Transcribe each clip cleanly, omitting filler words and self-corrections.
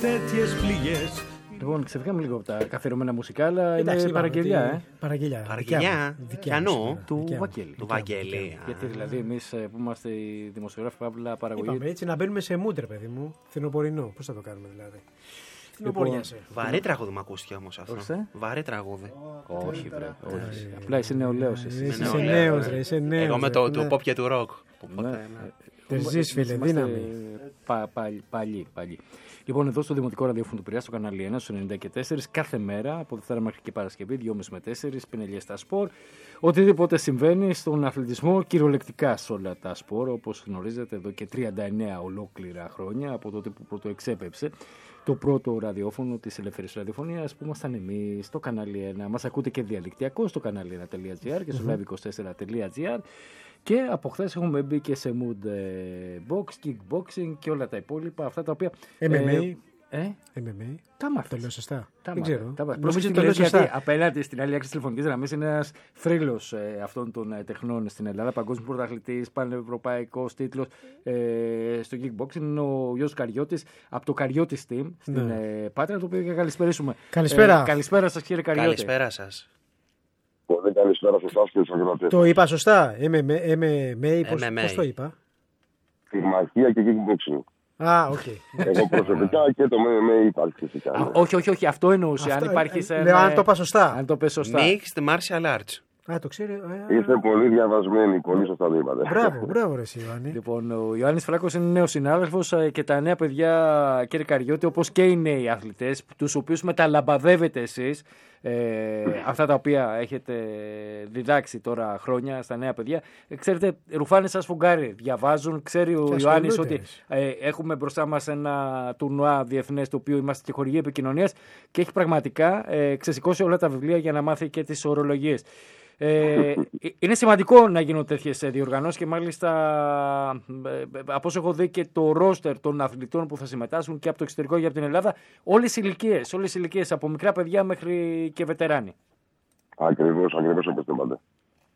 τέτοιες πληγές. Λοιπόν, ξεφύγαμε λίγο από τα καθιερωμένα μουσικά, αλλά είναι παραγγελιά. Παραγγελιά. Ποιανού? Του Βαγγέλη. Του Βαγγέλη. Γιατί δηλαδή εμείς που είμαστε οι δημοσιογράφοι παύλα παραγωγή. Είπαμε έτσι να μπαίνουμε σε μούντερ, παιδί μου. Φθινοπορεινό. Πώς θα το κάνουμε δηλαδή? Φθινοποριάσαι. Βαρύ τραγούδι μου ακούστηκε όμως αυτό. Βαρύ τραγούδι. Όχι, βρε. Απλά είσαι νεολαίος. Είσαι νέος, ρε. Είσαι νέος. Εγώ με το pop και του rock. Τερζής, φίλε, δύναμη. Παλιοί. Λοιπόν, εδώ στο Δημοτικό Ραδιόφωνο του Πειραιά, στο κανάλι 1, στους 90 και 4, κάθε μέρα από Δευτέρα μέχρι και Παρασκευή, 2.30 με 4, πινελιές στα σπορ. Οτιδήποτε συμβαίνει στον αθλητισμό, κυριολεκτικά σε όλα τα σπορ, όπως γνωρίζετε εδώ και 39 ολόκληρα χρόνια, από τότε που πρώτο εξέπεψε το πρώτο ραδιόφωνο της ελεύθερης ραδιοφωνίας, που ήμασταν εμείς στο κανάλι 1. Μας ακούτε και διαδικτυακό στο κανάλι 1.gr και στο live24.gr. Και από χθες έχουμε μπει και σε mood box, kickboxing και όλα τα υπόλοιπα, αυτά τα οποία... MMA. MMA. Τα μάθες. Το λέω σωστά. Δεν ξέρω. Νομίζω ότι το λέω σωστά. Απέναντι στην άλλη άκρη της τηλεφωνικής γραμμής είναι ένας θρύλος αυτών των τεχνών στην Ελλάδα. Παγκόσμιος πρωταθλητής, πανευρωπαϊκός τίτλος στο kickboxing. Είναι ο Γιώργος Καριώτης από το Καριώτης Team στην Πάτρα, το οποίο και καλησπερίσουμε. Καλησπέρα. Καλησπέρα σας, κύριε Καριώτη. Καλησπέρα σας. Καλησπέρα σε εσάς και τους ακροατές. Το είπα σωστά. MMA, πώς το είπα? Πυγμαχία και kickboxing. Οκ. Εγώ προσωπικά και το MMA υπάρχει φυσικά. Όχι, αυτό εννοούσε. Αν υπάρχει σε. Λέω αν το είπα σωστά. Αν το πες σωστά. Mixed martial arts. Το ξέρει. Είστε πολύ διαβασμένοι, πολύ σωστά το είπατε. Μπράβο, ρε Ιωάννη. Λοιπόν, ο Ιωάννης Φράγκος είναι νέος συνάδελφος και τα νέα παιδιά, κύριε Καριώτη, όπως και οι νέοι αθλητές, τους οποίους μεταλαμπαδεύετε εσείς, αυτά τα οποία έχετε διδάξει τώρα χρόνια στα νέα παιδιά. Ξέρετε, ρουφάνε σας φουγγάρι, διαβάζουν, ξέρει ο Ιωάννης ότι έχουμε μπροστά μας ένα τουρνουά διεθνές, το οποίο είμαστε και χορηγοί επικοινωνίας, και έχει πραγματικά ξεσηκώσει όλα τα βιβλία για να μάθει και τις ορολογίες. Είναι σημαντικό να γίνουν τέτοιες διοργανώσεις και μάλιστα από όσο έχω δει και το ρόστερ των αθλητών που θα συμμετάσχουν και από το εξωτερικό και από την Ελλάδα, όλες οι ηλικίες από μικρά παιδιά μέχρι και βετεράνοι. Ακριβώς όπως το είπατε.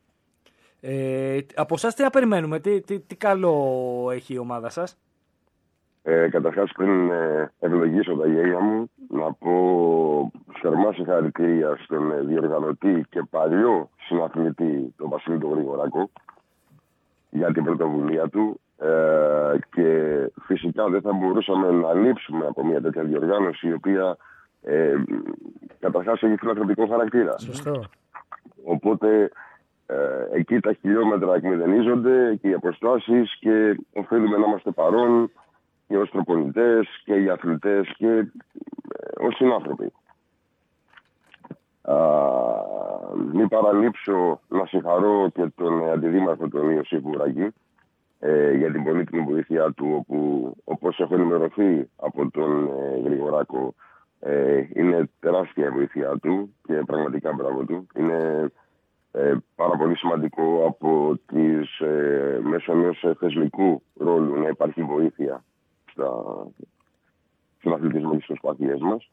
Από εσάς τι να περιμένουμε, τι καλό έχει η ομάδα σας? Καταρχάς, πριν ευλογήσω τα γέλια μου, να πω θερμά συγχαρητήρια στον διοργανωτή και παλιό συναθλητή, τον Βασίλη τον Γρηγοράκο, για την πρωτοβουλία του, και φυσικά δεν θα μπορούσαμε να λείψουμε από μια τέτοια διοργάνωση, η οποία καταρχάς έχει φιλανθρωπικό χαρακτήρα. Σωστό. Οπότε εκεί τα χιλιόμετρα εκμηδενίζονται και οι αποστάσεις, και οφείλουμε να είμαστε παρόν και ως προπονητές και οι αθλητές και ως συνάνθρωποι. Μην παραλείψω να συγχαρώ και τον αντιδήμαρχο τον Ιωσήφ Βουράκη για την πολύτιμη βοήθεια του, όπου όπως έχω ενημερωθεί από τον Γρηγοράκο, είναι τεράστια η βοήθεια του και πραγματικά μπράβο του. Είναι πάρα πολύ σημαντικό από τις μέσω ενός θεσμικού ρόλου να υπάρχει βοήθεια στον αθλητισμό και στις προσπάθειές μας.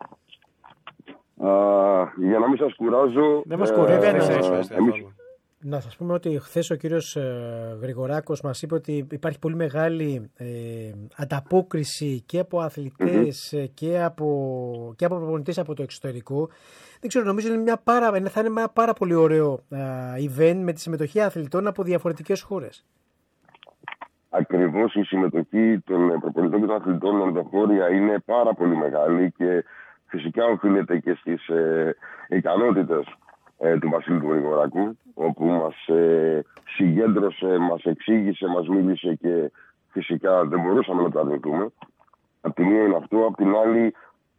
Για να μην σας κουράζω, δεν μας κουρεύει, να σας πούμε ότι χθες ο κύριος Γρηγοράκος μας είπε ότι υπάρχει πολύ μεγάλη ανταπόκριση και από αθλητές και από προπονητές από το εξωτερικό. Δεν ξέρω, νομίζω θα είναι ένα πάρα πολύ ωραίο event με τη συμμετοχή αθλητών από διαφορετικές χώρες. Ακριβώς η συμμετοχή των προπονητών και των αθλητών ενδοχώρια είναι πάρα πολύ μεγάλη και φυσικά οφείλεται και στις ικανότητες του Βασίλη του Γρηγοράκου, όπου μας συγκέντρωσε, μας εξήγησε, μας μίλησε και φυσικά δεν μπορούσαμε να το αρνηθούμε. Απ' τη μία είναι αυτό, απ' την άλλη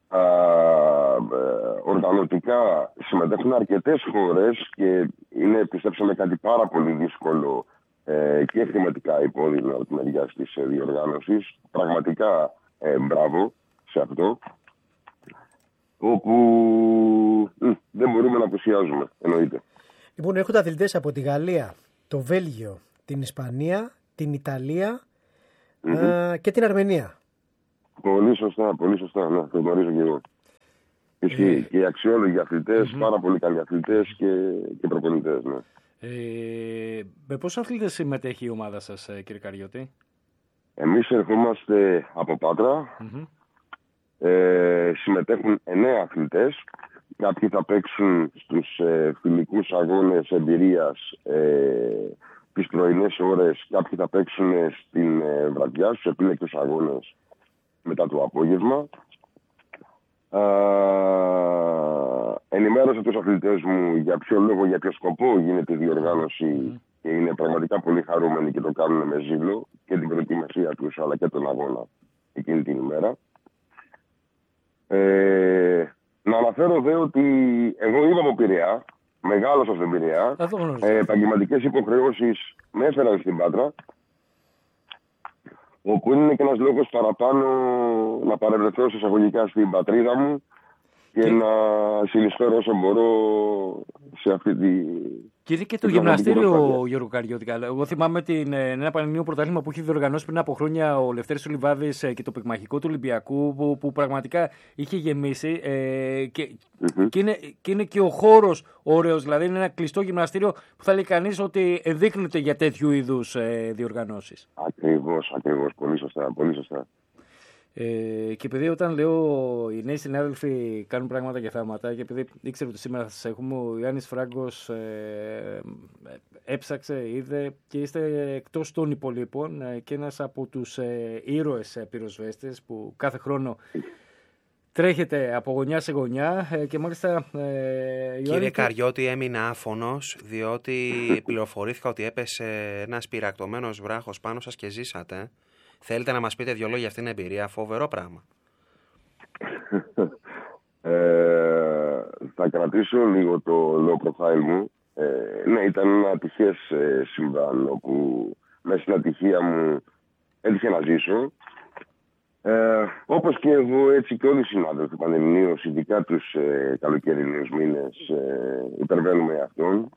οργανωτικά συμμετέχουν αρκετές χώρες και είναι, πιστέψαμε, κάτι πάρα πολύ δύσκολο και χρηματικά υπόδειγμα από τη μεριά της διοργάνωσης. Πραγματικά μπράβο σε αυτό, όπου δεν μπορούμε να απουσιάζουμε, εννοείται. Λοιπόν, έρχονται αθλητές από τη Γαλλία, το Βέλγιο, την Ισπανία, την Ιταλία και την Αρμενία. Πολύ σωστά, ναι, το γνωρίζω και εγώ. Ισχύει. Και οι αξιόλογοι αθλητές, πάρα πολύ καλοί αθλητές και προπονητές, ναι. Με πόσους αθλητές συμμετέχει η ομάδα σας, κύριε Καριώτη? Εμείς ερχόμαστε από Πάτρα. συμμετέχουν 9 αθλητές. Κάποιοι θα παίξουν στους φιλικούς αγώνες εμπειρίας τις πρωινές ώρες. Κάποιοι θα παίξουν στην βραδιά, στους επίλεκτους αγώνες μετά το απόγευμα. Ενημέρωσα τους αθλητές μου για ποιο λόγο, για ποιο σκοπό γίνεται η διοργάνωση και είναι πραγματικά πολύ χαρούμενοι και το κάνουν με ζήλο και την προετοιμασία τους αλλά και τον αγώνα εκείνη την ημέρα. Να αναφέρω δε ότι εγώ είμαι από Πειραιά, μεγάλωσα στην Πειραιά. Επαγγελματικές υποχρεώσεις με έφεραν στην Πάτρα, όπου είναι και ένας λόγος παραπάνω να παρευρεθώ εισαγωγικά στην πατρίδα μου και να συνεισφέρω όσο μπορώ σε αυτή τη... Και είναι και το γυμναστήριο, Γιώργο Καριώτη. Εγώ θυμάμαι ένα πανελληνίο πρωτάθλημα που είχε διοργανώσει πριν από χρόνια ο Λευτέρης Λιβάδης και το πυγμαχικό του Ολυμπιακού, που πραγματικά είχε γεμίσει. Και είναι και ο χώρος ωραίος. Δηλαδή είναι ένα κλειστό γυμναστήριο που θα λέει κανείς ότι ενδείκνυται για τέτοιου είδους διοργανώσεις. Ακριβώς. Πολύ σωστά. Και επειδή όταν λέω οι νέοι συνάδελφοι κάνουν πράγματα και θάματα, και επειδή ήξερα ότι σήμερα θα σας έχουμε, ο Γιάννης Φράγκος έψαξε, είδε και είστε εκτός των υπολείπων και ένας από τους ήρωες πυροσβέστες που κάθε χρόνο τρέχετε από γωνιά σε γωνιά και μάλιστα... Κύριε Καριώτη, έμεινα άφωνος διότι πληροφορήθηκα ότι έπεσε ένας πυρακτωμένος βράχος πάνω σας και ζήσατε. Θέλετε να μας πείτε 2 λόγια για αυτήν την εμπειρία? Φοβερό πράγμα. Θα κρατήσω λίγο το low profile μου. Ναι, ήταν ένα ατυχές συμβάν όπου μέσα στην ατυχία μου έτυχε να ζήσω. Όπως και εγώ, έτσι και όλοι οι συνάδελφοι πανελληνίως, ειδικά τους καλοκαιρινούς μήνες, υπερβαίνουμε αυτόν.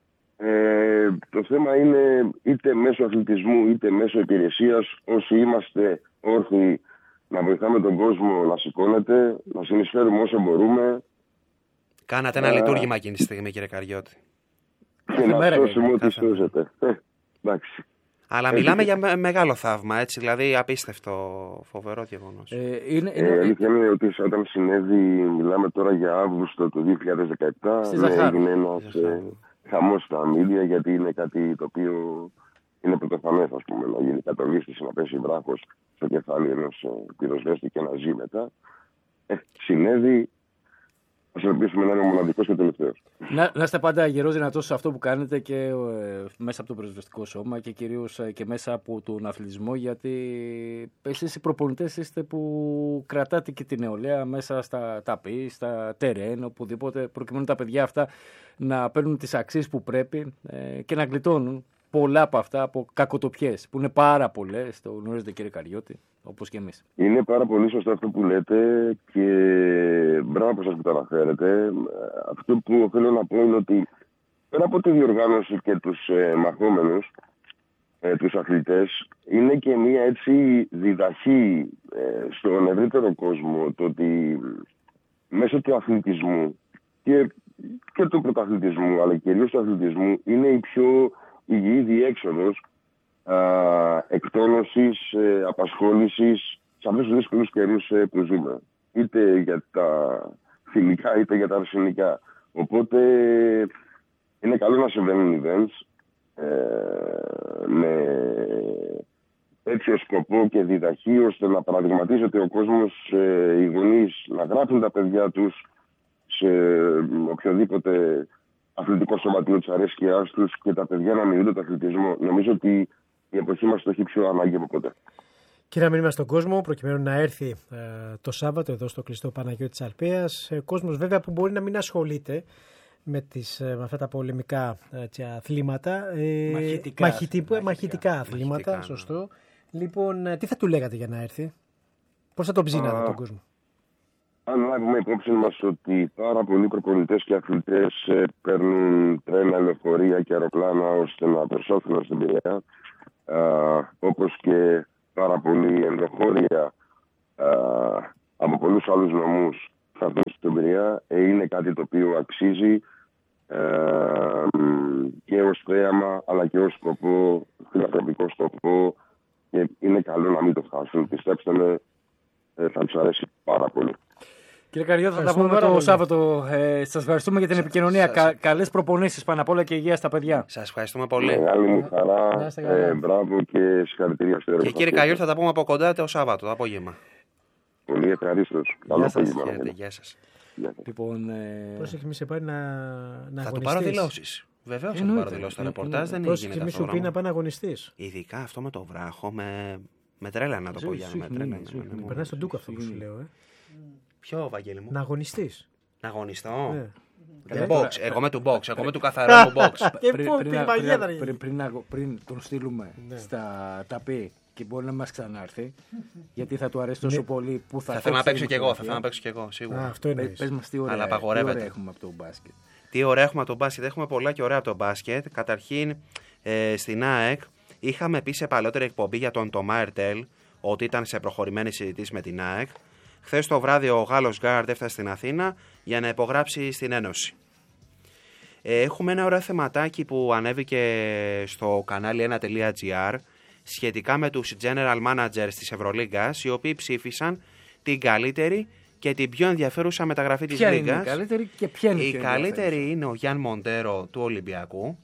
Το θέμα είναι είτε μέσω αθλητισμού είτε μέσω υπηρεσίας, όσοι είμαστε όρθιοι να βοηθάμε τον κόσμο να σηκώνεται, να συνεισφέρουμε όσο μπορούμε. Κάνατε ένα λειτουργήμα εκείνη τη στιγμή, κύριε Καριώτη. Και να σώσουμε ό,τι σώζεται. Εντάξει. Αλλά μιλάμε για μεγάλο θαύμα, έτσι, δηλαδή απίστευτο, φοβερό γεγονός. Αλήθεια είναι ότι όταν συνέβη, μιλάμε τώρα για Αύγουστο του 2017, έγινε ένας χαμός στα μίδια, γιατί είναι κάτι το οποίο είναι πρωτοφανές, ας πούμε, να γίνει κατολίσθηση, να πέσει βράχος στο κεφάλι ενός πυροσβέστη και να ζει μετά. Συνέβη. Ας ελπίσουμε να είναι ο μοναδικός και ο τελευταίος. Να είστε πάντα γερός δυνατός σε αυτό που κάνετε και μέσα από το πυροσβεστικό σώμα και κυρίως και μέσα από τον αθλητισμό, γιατί εσείς οι προπονητές είστε που κρατάτε και την νεολαία μέσα στα ταπί, στα τερέν, οπουδήποτε, προκειμένου τα παιδιά αυτά να παίρνουν τις αξίες που πρέπει και να γλιτώνουν πολλά από αυτά από κακοτοπιές, που είναι πάρα πολλές, το γνωρίζετε κύριε Καριώτη, όπως και εμείς. Είναι πάρα πολύ σωστό αυτό που λέτε και μπράβο από σας που τα αναφέρετε. Αυτό που θέλω να πω είναι ότι πέρα από τη διοργάνωση και τους μαχόμενους, τους αθλητές, είναι και μια έτσι διδαχή στον ευρύτερο κόσμο, το ότι μέσω του αθλητισμού και του πρωταθλητισμού, αλλά κυρίως του αθλητισμού, είναι η πιο υγιή διέξοδος εκτόνωσης, απασχόλησης σε αυτούς τους δύσκολους καιρούς που ζούμε. Είτε για τα φιλικά είτε για τα αρσενικά. Οπότε είναι καλό να συμβαίνουν events με τέτοιο σκοπό και διδαχή, ώστε να παραδειγματίζεται ο κόσμος, οι γονείς να γράφουν τα παιδιά τους σε οποιοδήποτε αθλητικό σωματείο της αρέσκειάς τους και τα παιδιά να μιλούν τον αθλητισμό. Νομίζω ότι η εποχή μας το έχει πιο ανάγκη από ποτέ. Κύριε, μήνυμα στον κόσμο, προκειμένου να έρθει το Σάββατο εδώ στο κλειστό Παναγιώτη της Αλπαίας. Κόσμος βέβαια που μπορεί να μην ασχολείται με αυτά τα πολεμικά αθλήματα. Μαχητικά αθλήματα, ναι. Σωστό. Λοιπόν, τι θα του λέγατε για να έρθει? Πώς θα τον ψήνατε τον κόσμο? Αν λάβουμε υπόψη μας ότι πάρα πολλοί προπονητές και αθλητές παίρνουν τρένα, λεωφορεία και αεροπλάνα ώστε να προσέλθουν στην Πειραιά, όπως και πάρα πολλοί ενδοχώρια από πολλούς άλλους νομούς θα έρθουν στην Πειραιά, είναι κάτι το οποίο αξίζει και ως θέαμα αλλά και ως σκοπό, φιλανθρωπικό σκοπό, και είναι καλό να μην το χάσουν. Πιστέψτε με, θα τους αρέσει πάρα πολύ. Κύριε Καριώτη, θα τα πούμε το Σάββατο. Σας ευχαριστούμε για την επικοινωνία. Καλές προπονήσεις πάνω απ' όλα και υγεία στα παιδιά. Σας ευχαριστούμε πολύ. Μεγάλη μου χαρά. Μπράβο και συγχαρητήρια στο έργο. Και κύριε Καριώτη, θα τα πούμε από κοντά το Σάββατο, το απόγευμα. Πολύ ευχαρίστως. Καλό απόγευμα. Γεια σας. Λοιπόν, πρόσεχε μη σε πάρει να αγωνιστείς. Θα του πάρω δηλώσεις. Βεβαίως θα του πάρω δηλώσεις. Το ρεπορτάζ δεν έγινε. Πρόσεχε μη σου πει να πάει να αγωνιστείς. Ειδικά αυτό με το βράχο, με τρέλα να το πω για με τρέλα. Περνάει στον ντούκο αυτό που σου λέω. Ποιο, Βαγγέλη μου? Να αγωνιστείς. Να αγωνιστώ. box. Εγώ με του box. Εγώ με του καθαρού μου box. Πριν τον στείλουμε στα ταπί και μπορεί να μας ξανάρθει, γιατί θα του αρέσει τόσο πολύ που θα θέλω να παίξω κι εγώ. Θα θέλω να παίξω κι εγώ, σίγουρα. Αυτό είναι. Πες μας τι ωραία έχουμε από το μπάσκετ. Τι ωραία έχουμε από το μπάσκετ. Έχουμε πολλά και ωραία από το μπάσκετ. Καταρχήν στην ΑΕΚ είχαμε πει σε παλαιότερη εκπομπή για τον Τομά Ερτέλ ότι ήταν σε προχωρημένη συζήτηση με την ΑΕΚ. Χθες το βράδυ ο Γάλλος Γκάρντ έφτασε στην Αθήνα για να υπογράψει στην Ένωση. Έχουμε ένα ωραίο θεματάκι που ανέβηκε στο κανάλι 1.gr σχετικά με τους general managers της Ευρωλίγκας, οι οποίοι ψήφισαν την καλύτερη και την πιο ενδιαφέρουσα μεταγραφή της Λίγκας. Ποια είναι η καλύτερη και ποια είναι η καλύτερη είναι ο Γιάν Μοντέρο του Ολυμπιακού,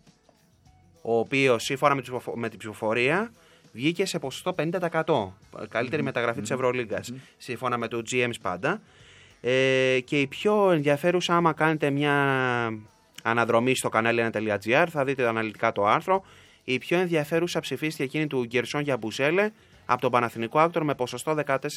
ο οποίος σύμφωνα με την ψηφοφορία βγήκε σε ποσοστό 50%. Καλύτερη μεταγραφή της Ευρωλίγκας, σύμφωνα με το GMs πάντα. Και η πιο ενδιαφέρουσα, άμα κάνετε μια αναδρομή στο κανάλι 1.gr, θα δείτε αναλυτικά το άρθρο. Η πιο ενδιαφέρουσα ψηφίστηκε εκείνη του Γκερσόν Γιαμπουζέλε από τον Παναθηναϊκό Άκτορ με ποσοστό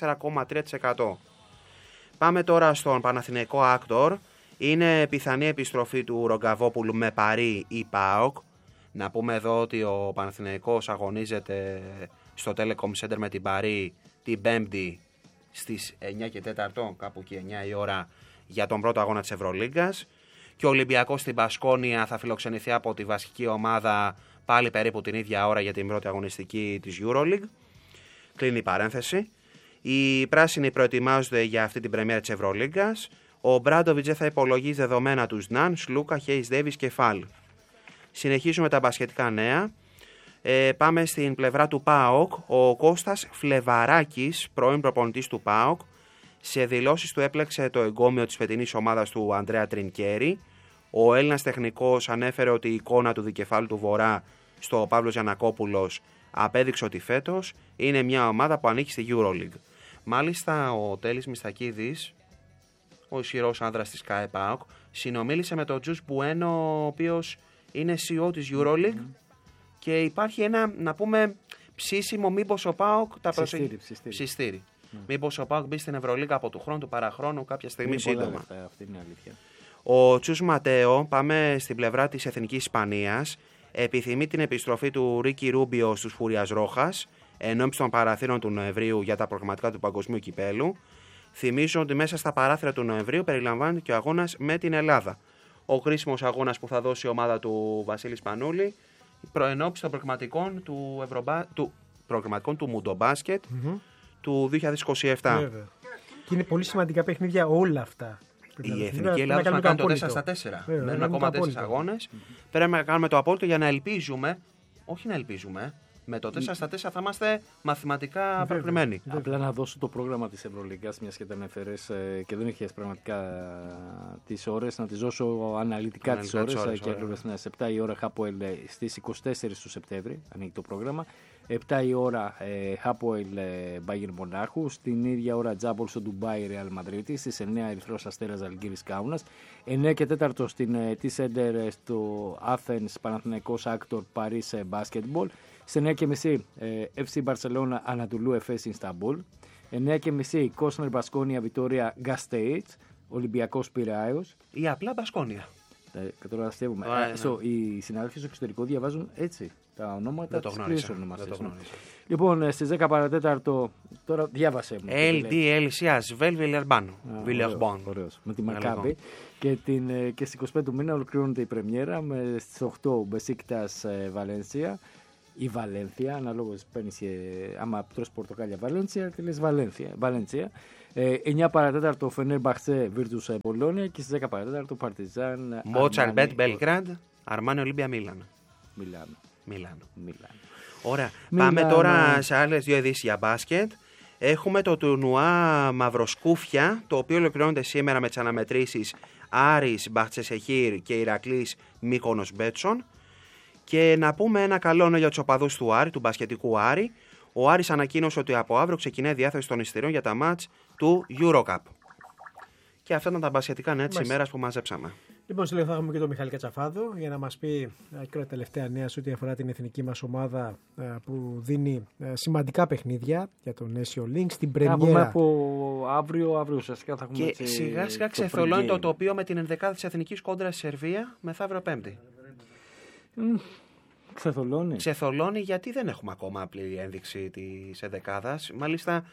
14,3%. Πάμε τώρα στον Παναθηναϊκό Άκτορ. Είναι πιθανή επιστροφή του Ρογκαβόπουλου με Παρί ή ΠΑΟΚ. Να πούμε εδώ ότι ο Παναθηναϊκός αγωνίζεται στο Telecom Center με την Παρί την Πέμπτη στις 9 και 4, κάπου εκεί 9 η ώρα, για τον πρώτο αγώνα της Ευρωλίγκας. Και ο Ολυμπιακός στην Πασκόνια θα φιλοξενηθεί από τη βασική ομάδα πάλι περίπου την ίδια ώρα για την πρώτη αγωνιστική της EuroLeague. Κλείνει η παρένθεση. Οι πράσινοι προετοιμάζονται για αυτή την πρεμιέρα της Ευρωλίγκας. Ο Μπράντοβιτς θα υπολογίζει δεδομένα τους Ναν, Σλούκα, Χέις Ντέβις και Φαλ. Συνεχίζουμε τα μπασκετικά νέα. Πάμε στην πλευρά του ΠΑΟΚ. Ο Κώστας Φλεβαράκης, πρώην προπονητής του ΠΑΟΚ, σε δηλώσεις του έπλεξε το εγκόμιο της φετινής ομάδας του Αντρέα Τρινκέρι. Ο Έλληνας τεχνικός ανέφερε ότι η εικόνα του δικεφάλου του Βορρά στο Παύλος Γιαννακόπουλος απέδειξε ότι φέτος είναι μια ομάδα που ανήκει στη EuroLeague. Μάλιστα ο Τέλης Μιστακίδης, ο ισχυρός άνδρας της ΚΑΕ ΠΑΟΚ, συνομίλησε με τον Τζους Μπουένο, ο οποίος είναι CEO της EuroLeague και υπάρχει ένα, να πούμε, ψήσιμο μήπως ο ΠΑΟΚ τα ψιστήρι. Μήπως ο ΠΑΟΚ μπει στην Ευρωλίγα από του χρόνου, του παραχρόνου, κάποια στιγμή σύντομα. Αυτή είναι η αλήθεια. Ο Τσούς Ματέο, πάμε στην πλευρά της Εθνικής Ισπανίας, επιθυμεί την επιστροφή του Ρίκι Ρούμπιο στους Φούριας Ρόχας, ενώπιση των παραθύρων του Νοεμβρίου για τα προγραμματικά του Παγκοσμίου Κυπέλου. Θυμίζω ότι μέσα στα παράθυρα του Νοεμβρίου περιλαμβάνεται και ο αγώνας με την Ελλάδα. Ο κρίσιμος αγώνας που θα δώσει η ομάδα του Βασίλη Σπανούλη, προενώπιση των προγραμματικών του Μουντομπάσκετ του 2027. Βέβαια. Και είναι πολύ σημαντικά παιχνίδια όλα αυτά. Η Εθνική Ελλάδα θα κάνει το 4-4. Μένουν ακόμα 4 αγώνες. Πρέπει να κάνουμε το απόλυτο για να ελπίζουμε, όχι να ελπίζουμε, με το 4-4 θα είμαστε μαθηματικά προκριμένοι. Απλά να δώσω το πρόγραμμα της Ευρωλίγκας, μιας και τα ανέφερες και δεν είχες πραγματικά τις ώρες, να τις δώσω αναλυτικά τις ώρες. Και στις 7 η ώρα Χάποελ στις 24 του Σεπτέμβρη, ανοίγει το πρόγραμμα. 7 η ώρα Χάποελ Μπάγερν Μονάχου. Στην ίδια ώρα Τζάμπολ στο Ντουμπάι Ρεάλ Μαδρίτη. Στις 9 Ερυθρός Αστέρας Αλγύρης Κάουνας. 9 και 4 στην T-Center στο Athens Παναθηναϊκός Άκτορ Παρίς Basketball. Στις 9.30 FC Barcelona Ανατολού Εφές Ινσταμπούλ. 9.30 Κόσνερ Μπασκόνια Βιτόρια Γκαστέιτς. Ολυμπιακός Πειραιάιος. Ή απλά Μπασκόνια. Τώρα αστεύουμε. Οι συνάδελφοι στο εξωτερικό διαβάζουν έτσι τα ονόματα της κρίσης ονομασίας. Λοιπόν, στις 10 παρατέταρτο, τώρα διάβασε μου. LDLC Ασβέλ Βιλερμπάν. Ωραίος. Με τη Μακάμπη. Και στις 25 του μήνα ολοκληρώνεται η πρεμιέρα με στις 8 Μπεσίκτας Βαλένσια. Η Βαλένθια, αναλόγως παίρνεις, άμα τρως πορτοκάλια Βαλένσια, τη λες Βαλένσια. 9 παρατέταρτο Φενέρ Μπαχτσέ Βίρτους Πολόνια και στις 10 παρατέταρτο Παρτιζάν Μότσαρ Μπέτ Μπελγκράντ Αρμάνι Ολύμπια Μίλανο. Ωραία. Πάμε τώρα σε άλλες δύο ειδήσεις για μπάσκετ. Έχουμε το τουρνουά Μαυροσκούφια, το οποίο ολοκληρώνεται σήμερα με τις αναμετρήσεις Άρης, Μπαχτσεσεχήρ και Ηρακλής Μύκονος Μπέτσον. Και να πούμε ένα καλό νέο για τους οπαδούς του Άρη, του μπασκετικού Άρη. Ο Άρης ανακοίνωσε ότι από αύριο ξεκινάει διάθεση των εισιτηρίων για τα μάτς του EuroCup. Και αυτά ήταν τα μπασκετικά νέα της ημέρας που μαζέψαμε. Λοιπόν, σε λίγο θα έχουμε και τον Μιχάλη Κατσαφάδο για να μας πει και τα τελευταία νέα σε ό,τι αφορά την εθνική μας ομάδα που δίνει σημαντικά παιχνίδια για τον Nation Link στην πρεμιέρα. Να πούμε από αύριο ουσιαστικά θα έχουμε. Και σιγά σιγά ξεθολώνει το τοπίο με την ενδεκάδα της εθνικής κόντρα στη Σερβία μεθαύριο Πέμπτη. Ξεθολώνει γιατί δεν έχουμε ακόμα απλή ένδειξη της ενδεκάδας. Μάλιστα,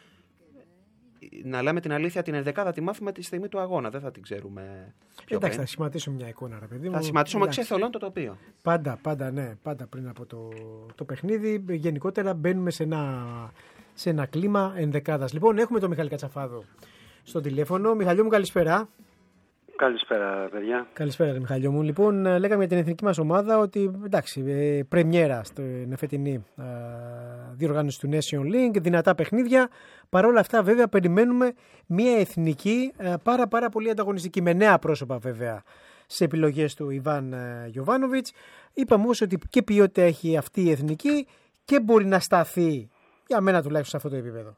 να λέμε την αλήθεια, την ενδεκάδα τη μάθουμε τη στιγμή του αγώνα. Δεν θα την ξέρουμε. Εντάξει, θα σχηματίσουμε μια εικόνα, ρε παιδί μου. Θα σχηματίσουμε ξεθολώνει το τοπίο. Πάντα πριν από το παιχνίδι. Γενικότερα μπαίνουμε σε ένα κλίμα ενδεκάδας. Λοιπόν, έχουμε τον Μιχάλη Κατσαφάδο στο τηλέφωνο. Μιχαλιό μου, καλησπέρα. Καλησπέρα, παιδιά. Καλησπέρα, Μιχαλιό μου. Λοιπόν, λέγαμε για την εθνική μας ομάδα ότι εντάξει, πρεμιέρα στην φετινή διοργάνωση του Nation Link, δυνατά παιχνίδια. Παρ' όλα αυτά, βέβαια, περιμένουμε μια εθνική πάρα πολύ ανταγωνιστική, με νέα πρόσωπα βέβαια σε επιλογές του Ιβάν Γιοβάνοβιτς. Είπαμε όμως ότι και ποιότητα έχει αυτή η εθνική και μπορεί να σταθεί, για μένα τουλάχιστον, σε αυτό το επίπεδο.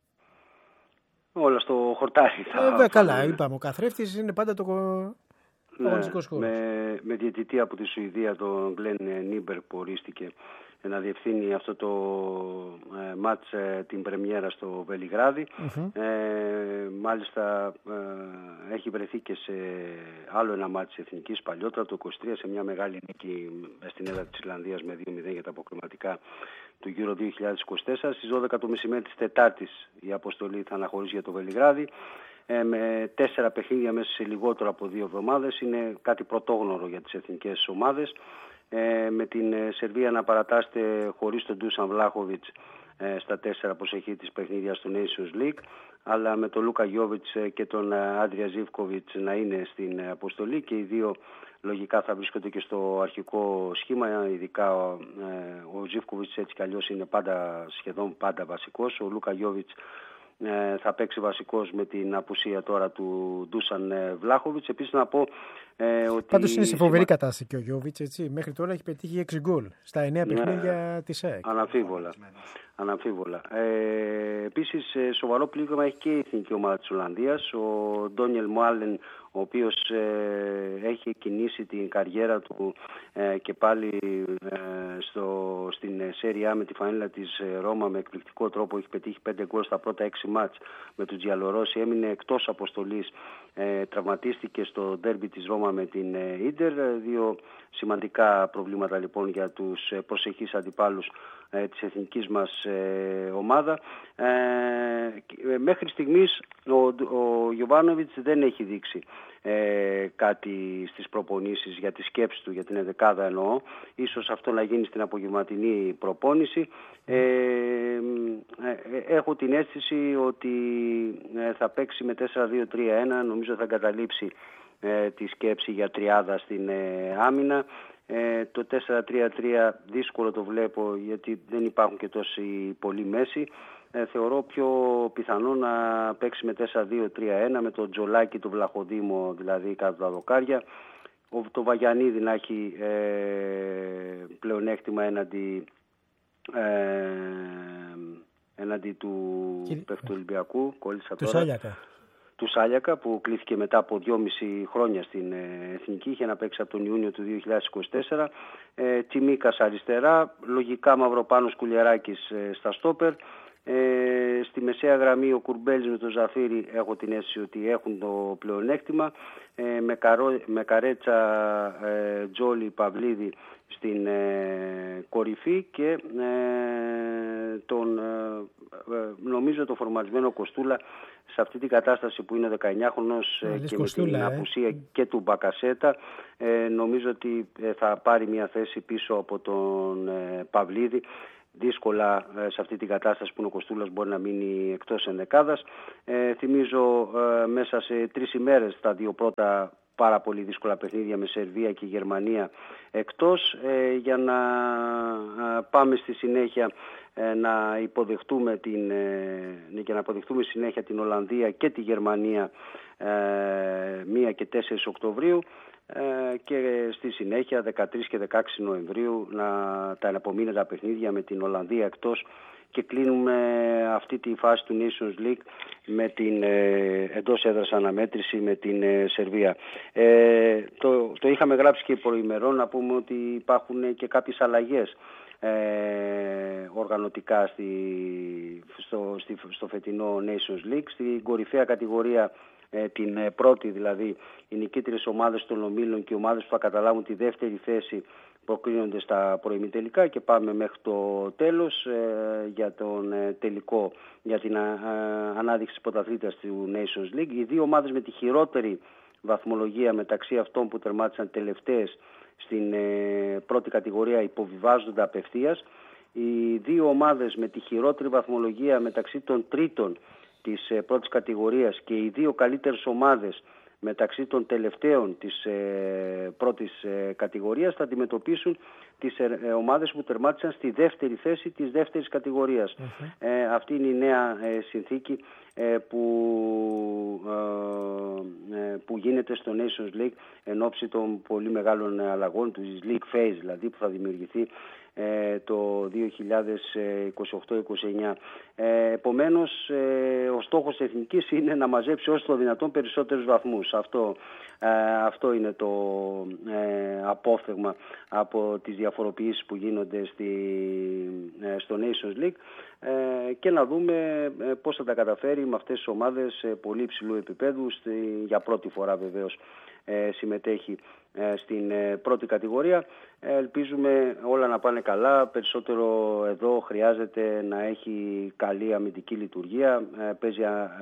Όλα στο χορτάρι καλά, είπαμε, ο καθρέφτης είναι πάντα το αγωνιστικός χώρος. Με διαιτητή από τη Σουηδία, τον Γκλεν Νίμπερ, που ορίστηκε να διευθύνει αυτό το μάτς την πρεμιέρα στο Βελιγράδι. Μάλιστα έχει βρεθεί και σε άλλο ένα μάτς εθνικής παλιότερα, το 23, σε μια μεγάλη νίκη στην έδρα της Ισλανδίας με 2-0 για τα αποκριματικά του Euro 2024. Στις 12 το μεσημέρι της Τετάρτης η αποστολή θα αναχωρήσει για το Βελιγράδι. Με 4 παιχνίδια μέσα σε λιγότερο από 2 εβδομάδες. Είναι κάτι πρωτόγνωρο για τις εθνικές ομάδες. Με την Σερβία να παρατάσσεται χωρίς τον Ντούσαν Βλάχοβιτς στα 4 προσεχή της παιχνίδια στο Nations League, αλλά με τον Λούκα Γιόβιτς και τον Άντρια Ζίβκοβιτς να είναι στην αποστολή, και οι δύο λογικά θα βρίσκονται και στο αρχικό σχήμα, ειδικά ο Ζίβκοβιτς έτσι κι αλλιώς είναι σχεδόν πάντα βασικός. Ο Λούκα Γιόβιτς θα παίξει βασικός με την απουσία τώρα του Ντούσαν Βλάχοβιτς. Επίσης να πω ότι... Πάντως είναι σε φοβερή κατάσταση και ο Γιόβιτς, έτσι. Μέχρι τώρα έχει πετύχει 6 γκολ στα 9 παιχνίδια της ΑΕΚ. Αναμφίβολα. Επίσης σοβαρό πλήγμα έχει και η εθνική ομάδα της Ολλανδίας. Ο Ντόνιελ Μουάλεν, ο οποίος έχει κινήσει την καριέρα του και πάλι στην Serie A με τη φανέλα της Ρώμα με εκπληκτικό τρόπο. Έχει πετύχει 5 γκολ στα πρώτα 6 μάτς με τους Τζιαλορόσι. Έμεινε εκτός αποστολής, τραυματίστηκε στο ντέρμπι της Ρώμα με την Ίντερ. Δύο σημαντικά προβλήματα λοιπόν για τους προσεχείς αντιπάλους της εθνικής μας ομάδα. Μέχρι στιγμής ο Γιοβάνοβιτς δεν έχει δείξει κάτι στις προπονήσεις για τη σκέψη του, για την ενδεκάδα εννοώ. Ίσως αυτό να γίνει στην απογευματινή προπόνηση. Έχω την αίσθηση ότι θα παίξει με 4-2-3-1. Νομίζω θα εγκαταλείψει τη σκέψη για τριάδα στην άμυνα. Το 4-3-3 δύσκολο το βλέπω, γιατί δεν υπάρχουν και τόσοι πολλοί μέση. Θεωρώ πιο πιθανό να παίξει με 4-2-3-1 με τον Τζολάκη, τον Βλαχοδήμο δηλαδή κάτω τα δοκάρια. Το Βαγιανίδη να έχει πλεονέκτημα έναντι του Ολυμπιακού. Του Σάλιακα, που κλήθηκε μετά από 2,5 χρόνια στην εθνική, είχε να παίξει από τον Ιούνιο του 2024. Τσιμίκας αριστερά, λογικά Μαυροπάνος Κουλιεράκης στα στόπερ. Στη μεσαία γραμμή ο Κουρμπέλης με τον Ζαφύρι έχω την αίσθηση ότι έχουν το πλεονέκτημα. Με Καρέτσα, Τζόλι, Παυλίδη στην κορυφή και νομίζω το φορματισμένο Κοστούλα σε αυτή την κατάσταση που είναι 19χρονος και με την απουσία και του Μπακασέτα. Νομίζω ότι θα πάρει μια θέση πίσω από τον Παυλίδη. Δύσκολα σε αυτή την κατάσταση που είναι ο Κοστούλας μπορεί να μείνει εκτός ενδεκάδας. Θυμίζω μέσα σε 3 ημέρες τα 2 πρώτα πάρα πολύ δύσκολα παιχνίδια με Σερβία και Γερμανία εκτός, για να πάμε στη συνέχεια να υποδεχτούμε συνέχεια την Ολλανδία και τη Γερμανία 1 και 4 Οκτωβρίου και στη συνέχεια 13 και 16 Νοεμβρίου τα επομείνοντα παιχνίδια με την Ολλανδία εκτός, και κλείνουμε αυτή τη φάση του Nations League με την εντός έδρας αναμέτρηση με την Σερβία. Το είχαμε γράψει και προημερών, να πούμε ότι υπάρχουν και κάποιες αλλαγές οργανωτικά στο φετινό Nations League. Στην κορυφαία κατηγορία, την πρώτη δηλαδή, οι νικήτριες ομάδες των ομίλων και οι ομάδες που θα καταλάβουν τη δεύτερη θέση προκρίνονται στα προημιτελικά και πάμε μέχρι το τέλος για τον τελικό, για την ανάδειξη της πρωταθλήτριας του Nations League. Οι δύο ομάδες με τη χειρότερη βαθμολογία μεταξύ αυτών που τερμάτισαν τελευταίες στην πρώτη κατηγορία υποβιβάζονται απευθείας. Οι δύο ομάδες με τη χειρότερη βαθμολογία μεταξύ των τρίτων της πρώτης κατηγορίας και οι δύο καλύτερες ομάδες μεταξύ των τελευταίων της πρώτης κατηγορίας θα αντιμετωπίσουν τις ομάδες που τερμάτισαν στη δεύτερη θέση της δεύτερης κατηγορίας. Αυτή είναι η νέα συνθήκη που γίνεται στο Nations League εν ώψη των πολύ μεγάλων αλλαγών του League Phase, δηλαδή, που θα δημιουργηθεί το 2028-29. Επομένως, ο στόχος της Εθνικής είναι να μαζέψει όσο το δυνατόν περισσότερους βαθμούς. Αυτό είναι το απόφθεγμα από τις διαφοροποιήσεις που γίνονται στο Nations League, και να δούμε πώς θα τα καταφέρει με αυτές τις ομάδες πολύ υψηλού επίπεδου. Για πρώτη φορά βεβαίως συμμετέχει στην πρώτη κατηγορία. Ελπίζουμε όλα να πάνε καλά. Περισσότερο εδώ χρειάζεται να έχει καλή αμυντική λειτουργία. Παίζει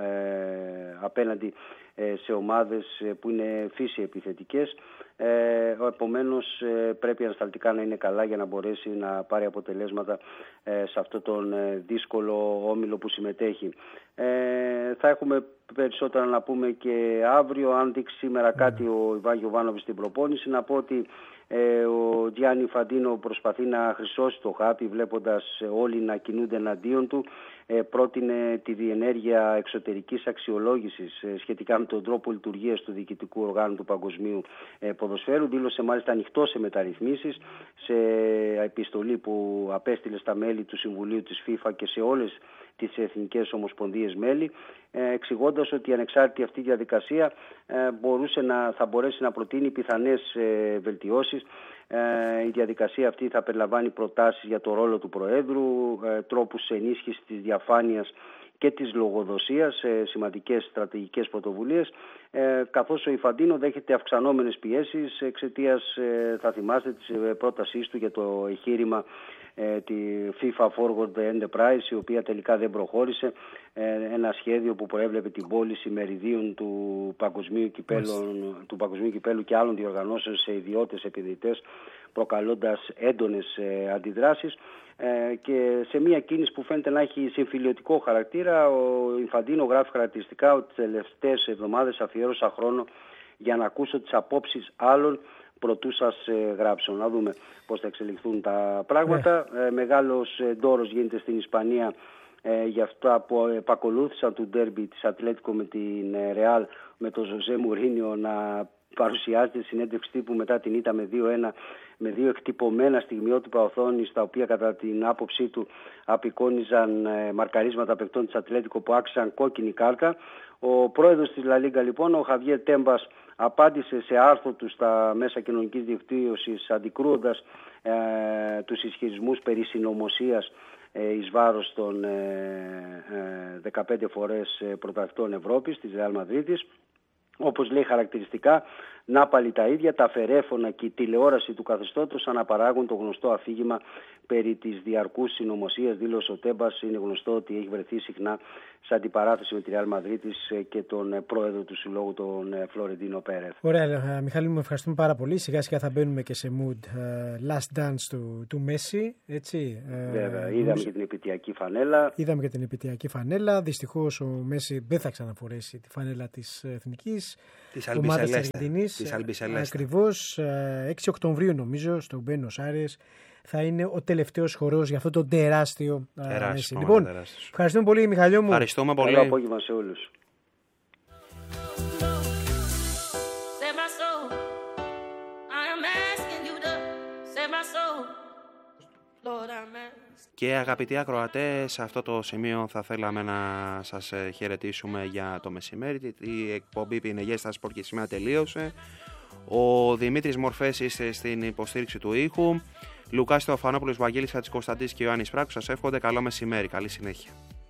απέναντι σε ομάδες που είναι φύση επιθετικές. Επομένως πρέπει ανασταλτικά να είναι καλά για να μπορέσει να πάρει αποτελέσματα σε αυτόν τον δύσκολο όμιλο που συμμετέχει. Θα έχουμε περισσότερα να πούμε και αύριο. Αν δείξει σήμερα κάτι ο Ιβάν Γιοβάνοβιτς στην προπόνηση, να πω ότι ο Τζιάννι Φαντίνο προσπαθεί να χρυσώσει το χάπι, βλέποντας όλοι να κινούνται εναντίον του. Πρότεινε τη διενέργεια εξωτερικής αξιολόγησης σχετικά με τον τρόπο λειτουργίας του διοικητικού οργάνου του Παγκοσμίου Ποδοσφαίρου. Δήλωσε μάλιστα ανοιχτό σε μεταρρυθμίσεις, σε επιστολή που απέστειλε στα μέλη του Συμβουλίου της FIFA και σε όλες τις εθνικές ομοσπονδίες μέλη, εξηγώντας ότι η ανεξάρτητη αυτή διαδικασία θα μπορέσει να προτείνει πιθανές βελτιώσεις. Η διαδικασία αυτή θα περιλαμβάνει προτάσεις για το ρόλο του Προέδρου, τρόπους ενίσχυσης της διαφάνειας και της λογοδοσίας σε σημαντικές στρατηγικές πρωτοβουλίες, καθώς ο Ιφαντίνο δέχεται αυξανόμενες πιέσεις εξαιτίας, θα θυμάστε, της πρότασής του για το εγχείρημα τη FIFA Forward Enterprise, η οποία τελικά δεν προχώρησε, ένα σχέδιο που προέβλεπε την πώληση μεριδίων του Παγκοσμίου Κυπέλλου και άλλων διοργανώσεων σε ιδιώτες επενδυτές, προκαλώντας έντονες αντιδράσεις, και σε μια κίνηση που φαίνεται να έχει συμφιλιωτικό χαρακτήρα, ο Ιφαντίνο γράφει χαρακτηριστικά ότι τις τελευταίες εβδομάδες αφιέρωσα χρόνο για να ακούσω τις απόψεις άλλων προτού σας γράψω. Να δούμε πώς θα εξελιχθούν τα πράγματα. Μεγάλος ντόρος γίνεται στην Ισπανία για αυτά που επακολούθησαν του ντέρμπι της Ατλέτικο με την Ρεάλ, με τον Ζωζέ Μουρίνιο να παρουσιάζεται συνέντευξη τύπου μετά την ήττα με 2-1, με δύο εκτυπωμένα στιγμιότυπα οθόνης, τα οποία κατά την άποψή του απεικόνιζαν μαρκαρίσματα παικτών της Ατλέτικο που άξιζαν κόκκινη κάρτα. Ο πρόεδρος της Λα Λίγκα, λοιπόν, ο Χαβιέρ Τέμπας, απάντησε σε άρθρο του στα μέσα κοινωνικής δικτύωσης, αντικρούοντας τους ισχυρισμούς περί συνωμοσίας εις βάρος των 15 φορές πρωταθλητών Ευρώπης της Ρεάλ Μαδρίτης. Όπως λέει χαρακτηριστικά, να πάλι τα ίδια, τα φερέφωνα και η τηλεόραση του καθεστώτος αναπαράγουν το γνωστό αφήγημα περί της διαρκούς συνωμοσίας, δήλωσε ο Τέμπας. Είναι γνωστό ότι έχει βρεθεί συχνά σε αντιπαράθεση με τη Ρεάλ Μαδρίτης και τον πρόεδρο του συλλόγου, τον Φλωρεντίνο Πέρεθ. Ωραία, Μιχάλη μου, ευχαριστούμε πάρα πολύ. Σιγά σιγά θα μπαίνουμε και σε mood last dance του Μέση. Έτσι. Βέβαια, είδαμε και την επαιτειακή φανέλα. Δυστυχώς ο Μέση δεν θα ξαναφορέσει τη φανέλα της Εθνικής. της ομάδας της Αργεντινής. Ακριβώς 6 Οκτωβρίου νομίζω στο Μπένος Άρες θα είναι ο τελευταίος χορός για αυτό το τεράστιο Μέση. Λοιπόν, ευχαριστούμε πολύ Μιχαλιό μου. Ευχαριστούμε πολύ. Καλό απόγευμα σε όλους. Και αγαπητοί ακροατές, σε αυτό το σημείο θα θέλαμε να σας χαιρετήσουμε για το μεσημέρι. Η εκπομπή Πινεγές στα Σπορ και σήμερα τελείωσε. Ο Δημήτρης Μορφές είστε στην υποστήριξη του ήχου. Λουκάς Θεοφανόπουλος, Βαγγέλης Χατζικοσταντής και Ιωάννης Πράκου σας εύχονται καλό μεσημέρι. Καλή συνέχεια.